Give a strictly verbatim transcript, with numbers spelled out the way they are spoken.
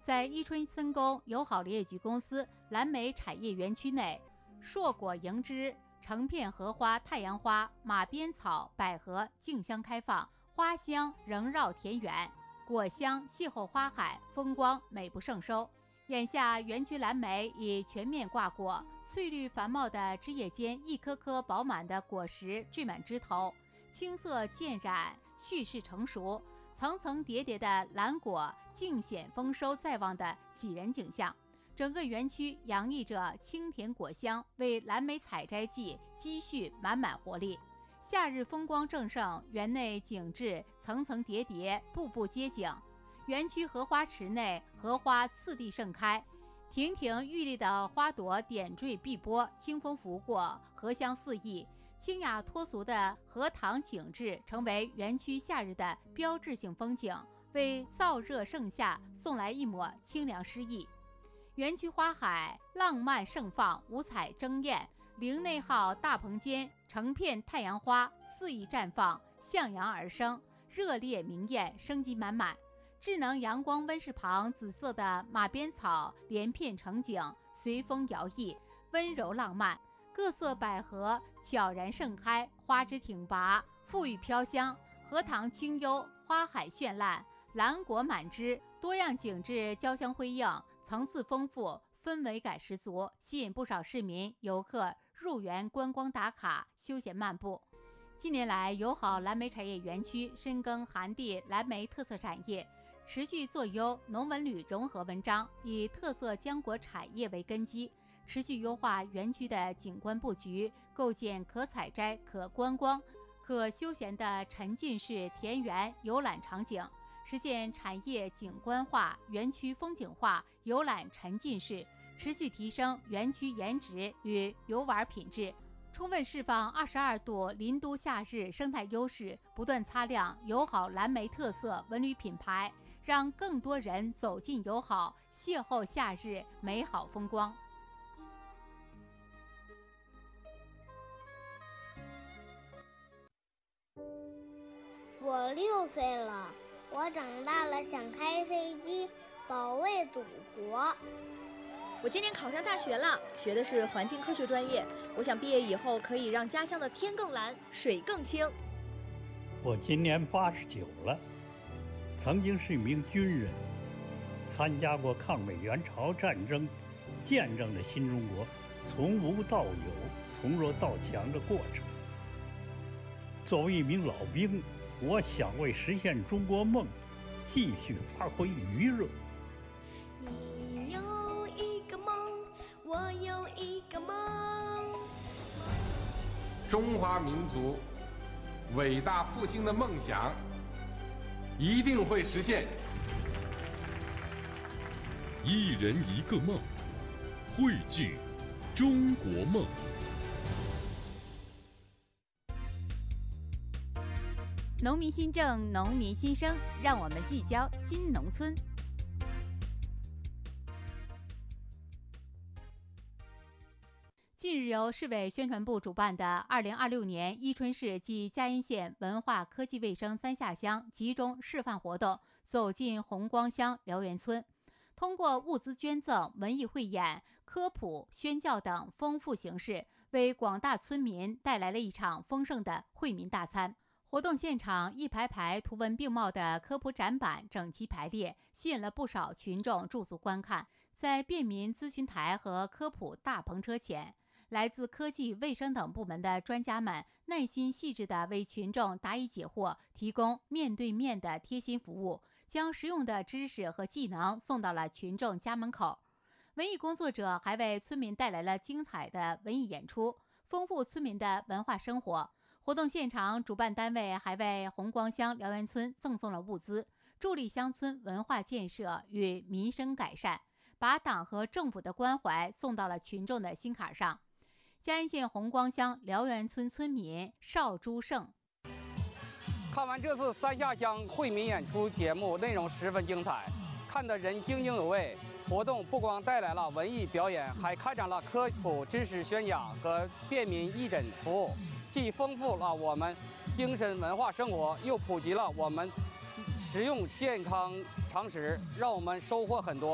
在伊春森宫友好林业局公司蓝莓产业园区内，硕果迎枝，成片荷花、太阳花、马鞭草、百合竞相开放，花香萦绕田园，果香邂逅花海，风光美不胜收。眼下园区蓝莓已全面挂果，翠绿繁茂的枝叶间，一颗颗饱满的果实缀满枝头，青色渐染，蓄势成熟，层层叠叠的蓝果尽显丰收在望的喜人景象。整个园区洋溢着清甜果香，为蓝莓采摘季积蓄满满活力。夏日风光正盛，园内景致层层叠叠，步步接景。园区荷花池内，荷花次第盛开，亭亭玉立的花朵点缀碧波，清风拂过，荷香四溢。清雅脱俗的荷塘景致成为园区夏日的标志性风景，为燥热盛夏送来一抹清凉诗意。园区花海浪漫盛放，五彩争艳，陵内号大棚间成片太阳花肆意绽放，向阳而生，热烈明艳，生机满满。智能阳光温室旁，紫色的马鞭草连片成景，随风摇曳，温柔浪漫。各色百合悄然盛开，花枝挺拔，馥郁飘香。荷塘清幽，花海绚烂，蓝果满枝，多样景致交相辉映，层次丰富，氛围感十足，吸引不少市民游客入园观光打卡、休闲漫步。近年来，友好蓝莓产业园区深耕涵地蓝莓特色产业，持续做优农文旅融合文章，以特色浆果产业为根基，持续优化园区的景观布局，构建可采摘、可观光、可休闲的沉浸式田园游览场景，实现产业景观化、园区风景化、游览沉浸式，持续提升园区颜值与游玩品质，充分释放二十二度林都夏日生态优势，不断擦亮友好蓝莓特色文旅品牌，让更多人走进友好，邂逅夏日美好风光。 我六岁了，我长大了想开飞机，保卫祖国。 我今年考上大学了，学的是环境科学专业。我想毕业以后可以让家乡的天更蓝，水更清。 我今年八十九了，曾经是一名军人，参加过抗美援朝战争，见证了新中国从无到有、从弱到强的过程。作为一名老兵，我想为实现中国梦，继续发挥余热。 你有一个梦，我有一个梦。 中华民族伟大复兴的梦想一定会实现。 一人一个梦，汇聚中国梦。 农民新政，农民新生，让我们聚焦新农村。近日，由市委宣传部主办的二零二六年伊春市及嘉荫县文化科技卫生三下乡集中示范活动走进红光乡辽源村，通过物资捐赠、文艺汇演、科普、宣教等丰富形式，为广大村民带来了一场丰盛的惠民大餐。活动现场，一排排图文并茂的科普展板整齐排列，吸引了不少群众驻足观看。在便民咨询台和科普大篷车前，来自科技、卫生等部门的专家们耐心细致地为群众答疑解惑，提供面对面的贴心服务，将实用的知识和技能送到了群众家门口。文艺工作者还为村民带来了精彩的文艺演出，丰富村民的文化生活。活动现场，主办单位还为红光乡辽源村赠送了物资，助力乡村文化建设与民生改善，把党和政府的关怀送到了群众的心坎上。嘉荫县红光乡辽源村村民邵朱胜： 看完这次三下乡惠民演出节目，内容十分精彩，看得人津津有味。活动不光带来了文艺表演，还开展了科普知识宣讲和便民义诊服务，既丰富了我们精神文化生活，又普及了我们实用健康常识，让我们收获很多。